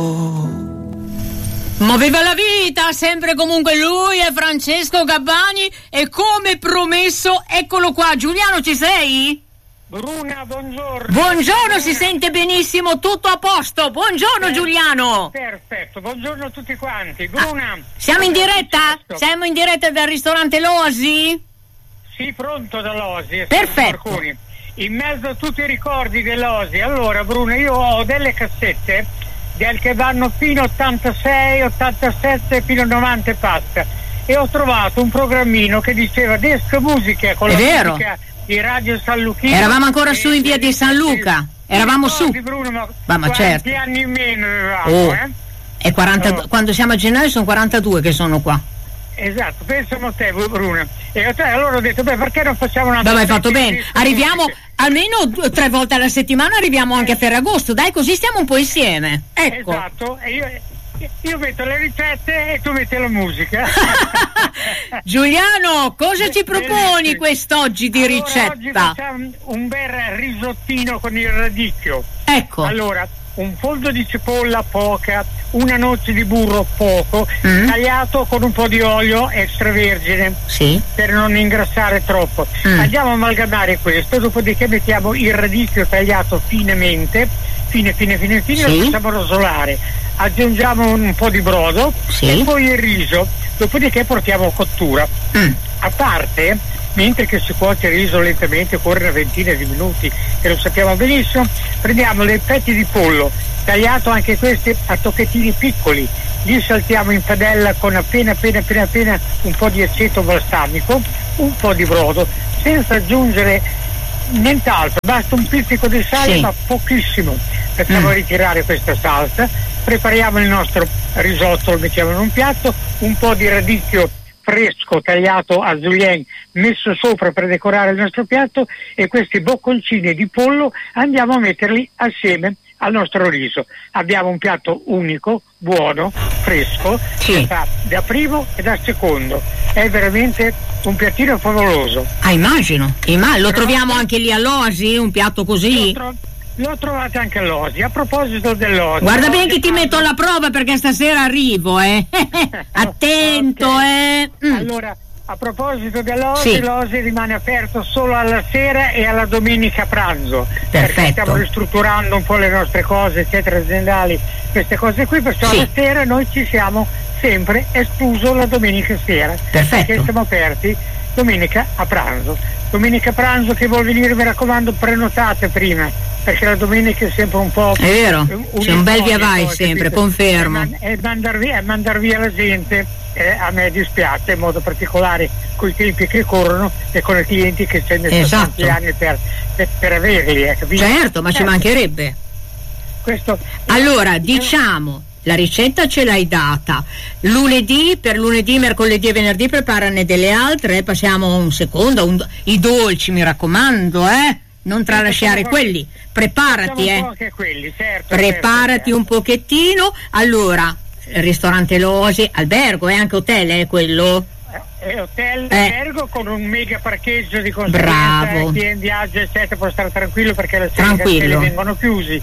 Ma viva la vita, sempre comunque lui è Francesco Gabbani e come promesso, eccolo qua. Giuliano, ci sei? Bruna, buongiorno. Buongiorno, Bruna. si sente benissimo, tutto a posto. Buongiorno Giuliano. Perfetto, buongiorno a tutti quanti. Bruna. Siamo in diretta? Siamo in diretta dal ristorante L'Oasi? Sì, pronto dall'Oasi. Perfetto. In mezzo a tutti i ricordi dell'Oasi. Allora, Bruna, io ho delle cassette che vanno fino a 86, 87, fino a 90 e passa. E ho trovato un programmino che diceva Disco Musica con la musica di Radio San Luchino. Eravamo ancora su in via di San Luca. Eravamo su. Bruno, ma certo. 40 anni in meno avevamo, E 40, quando siamo a gennaio sono 42 che sono qua. Esatto, pensano a te, Bruno. E allora ho detto, perché non facciamo una... Beh, hai fatto bene. Arriviamo almeno 3 volte alla settimana, arriviamo anche a Ferragosto, dai, così stiamo un po' insieme. Ecco. Esatto, e io metto le ricette e tu metti la musica. Ciuliano, cosa ci proponi quest'oggi di ricetta? Oggi facciamo un bel risottino con il radicchio. Ecco. Allora, un poldo di cipolla poca, una noce di burro poco, tagliato con un po' di olio extravergine, per non ingrassare troppo. Andiamo a amalgamare questo, dopodiché mettiamo il radicchio tagliato finemente, fine, lo facciamo rosolare. Aggiungiamo un po' di brodo e poi il riso, dopodiché portiamo a cottura. A parte, mentre che si cuoce il riso lentamente, corre una ventina di minuti, e lo sappiamo benissimo, prendiamo dei petti di pollo, tagliato anche questi a tocchettini piccoli, li saltiamo in padella con appena un po' di aceto balsamico, un po' di brodo, senza aggiungere nient'altro, basta un pizzico di sale, ma pochissimo. Facciamo ritirare questa salsa, prepariamo il nostro risotto, lo mettiamo in un piatto, un po' di radicchio fresco tagliato a julienne messo sopra per decorare il nostro piatto, e questi bocconcini di pollo andiamo a metterli assieme al nostro riso. Abbiamo un piatto unico, buono, fresco, da primo e da secondo. È veramente un piattino favoloso. Immagino. Lo troviamo anche lì all'Oasi, un piatto così? Lo trovate anche all'Oasi. A proposito dell'Oasi, guarda bene che ti metto alla prova, perché stasera arrivo, attento. Allora, a proposito dell'Oasi, l'Oasi rimane aperto solo alla sera e alla domenica pranzo. Perfetto. Perché stiamo ristrutturando un po' le nostre cose, eccetera, aziendali, queste cose qui, perciò la sera noi ci siamo sempre, escluso la domenica sera. Perfetto. Perché siamo aperti domenica a pranzo. Domenica pranzo, che vuol venire, mi raccomando, prenotate prima, perché la domenica è sempre un po'... È vero, c'è un bel via vai sempre, capito? confermo. E mandar via la gente, a me dispiace, in modo particolare con i tempi che corrono e con i clienti che ci hanno messo tanti anni per averli, capito? Certo, ma ci mancherebbe. Questo. Allora, diciamo... La ricetta ce l'hai data. Per lunedì, mercoledì e venerdì preparane delle altre, passiamo un secondo, i dolci, mi raccomando, non tralasciare quelli. Preparati, anche quelli, preparati un pochettino. Allora, ristorante L'Oasi, albergo e anche hotel, quello? Hotel, albergo con un mega parcheggio di conseguenza. Bravo. Chi è in viaggio eccetera può stare tranquillo, perché le sede vengono chiusi.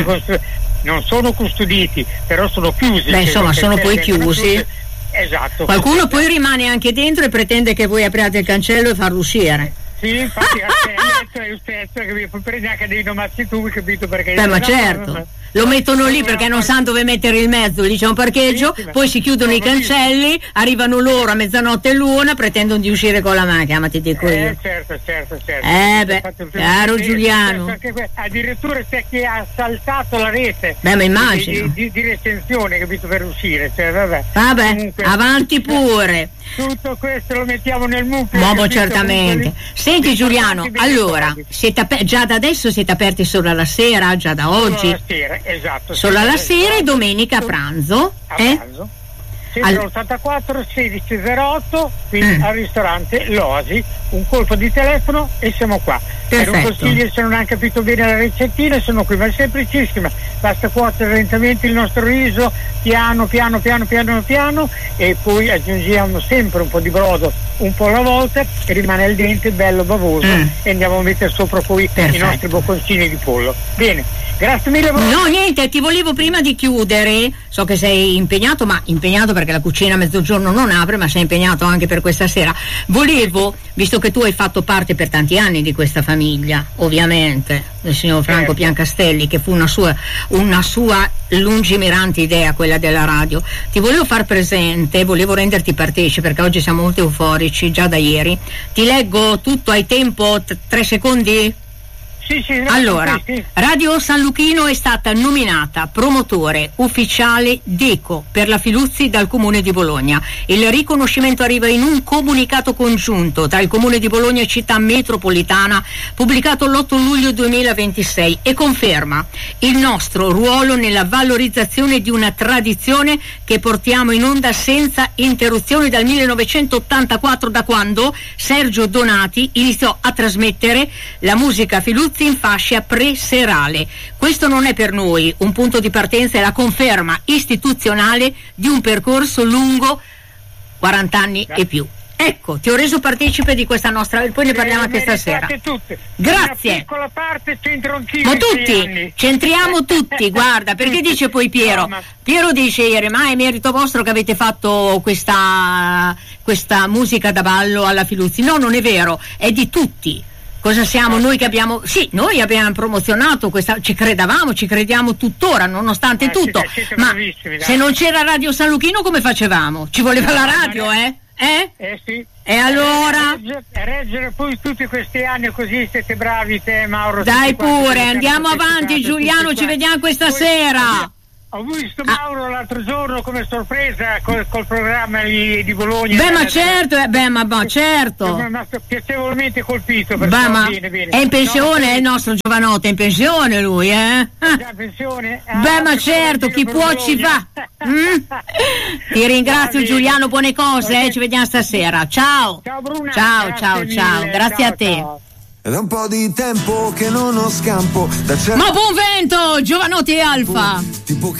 Non sono custoditi, però sono chiusi. Insomma, sono poi chiusi. Esatto. Qualcuno poi rimane anche dentro e pretende che voi apriate il cancello e farlo uscire. Sì, infatti è stesso che prendi anche dei nomazzi tu, capito? Perché ma certo. Lo mettono lì perché non sanno dove mettere il mezzo, lì c'è un parcheggio, poi si chiudono i cancelli, arrivano loro a mezzanotte e l'una, pretendono di uscire con la macchina, ma ti dico io. Certo. Caro Giuliano. Addirittura c'è chi ha saltato la rete. Ma immagino. Di recensione, capito, per uscire. Vabbè, comunque, avanti pure. Tutto questo lo mettiamo nel mucchio. Momo, certamente. Senti Giuliano, allora, già da adesso siete aperti solo alla sera, già da oggi? Solo alla sera, esatto. Solo alla sera e domenica a pranzo? Pranzo. Sempre 84 1608 qui al ristorante L'Oasi, un colpo di telefono e siamo qua. Perfetto. Per un consiglio, se non hanno capito bene la ricettina, sono qui, ma è semplicissima, basta cuocere lentamente il nostro riso piano, e poi aggiungiamo sempre un po' di brodo un po' alla volta, rimane il dente bello bavoso e andiamo a mettere sopra poi i nostri bocconcini di pollo. Bene, grazie mille. No, niente, ti volevo prima di chiudere, so che sei impegnato, ma impegnato perché la cucina a mezzogiorno non apre, ma sei impegnato anche per questa sera. Volevo, visto che tu hai fatto parte per tanti anni di questa famiglia, ovviamente, del signor Franco Piancastelli, che fu una sua lungimirante idea, quella della radio, ti volevo far presente, volevo renderti partecipe, perché oggi siamo molto euforici già da ieri. Ti leggo tutto, hai tempo? 3 secondi? Sì, allora, Radio San Luchino è stata nominata promotore ufficiale DECO per la Filuzzi dal Comune di Bologna. Il riconoscimento arriva in un comunicato congiunto tra il Comune di Bologna e Città Metropolitana pubblicato l'8 luglio 2026 e conferma il nostro ruolo nella valorizzazione di una tradizione che portiamo in onda senza interruzioni dal 1984, da quando Sergio Donati iniziò a trasmettere la musica Filuzzi in fascia preserale. Questo non è per noi un punto di partenza, è la conferma istituzionale di un percorso lungo 40 anni e più. Ecco, ti ho reso partecipe di questa nostra, poi ne parliamo anche stasera. Tutte. Grazie. Una piccola parte c'entro anch'io. Ma tutti, c'entriamo tutti, guarda, perché dice poi Piero? Piero dice ieri, ma è merito vostro che avete fatto questa musica da ballo alla Filuzzi. No, non è vero, è di tutti. Cosa siamo noi che abbiamo? Sì, noi abbiamo promozionato questa, ci credavamo, ci crediamo tuttora, nonostante tutto. Ma se non c'era Radio San Luchino come facevamo? Ci voleva la radio, sì. E allora? Reggere poi tutti questi anni, così siete bravi te, Mauro. Dai pure, andiamo avanti, Giuliano, ci vediamo questa sera. Ho visto Mauro l'altro giorno come sorpresa col programma di Bologna. Beh, ma certo, ma certo. Mi è piacevolmente colpito. Bene. È in pensione, il nostro giovanotto, è in pensione lui, Già in pensione? Beh, ma certo, chi può ci va. Ti ringrazio, Giuliano, buone cose, ci vediamo stasera. Ciao. Ciao Bruna. Ciao. Grazie a te. Ed è un po' di tempo che non ho scampo da Ma buon vento, Giovanotti e Alfa. Tipo